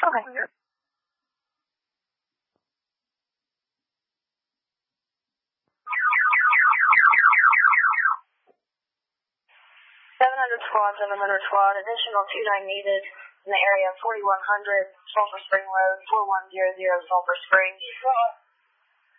Okay. 700 squad, additional 2-9 needed in the area of 4100 Sulphur Spring Road, 4100 Sulphur Springs.